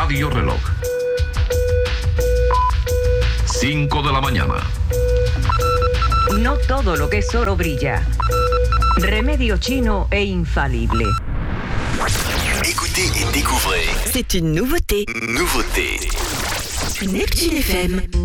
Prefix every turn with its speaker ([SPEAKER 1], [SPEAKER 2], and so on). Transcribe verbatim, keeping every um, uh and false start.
[SPEAKER 1] Radio Reloj. cinco de la mañana.
[SPEAKER 2] No todo lo que es oro brilla. Remedio chino e infalible.
[SPEAKER 3] Écoutez et découvrez.
[SPEAKER 4] C'est une nouveauté.
[SPEAKER 3] Nouveauté.
[SPEAKER 4] Neptune F M.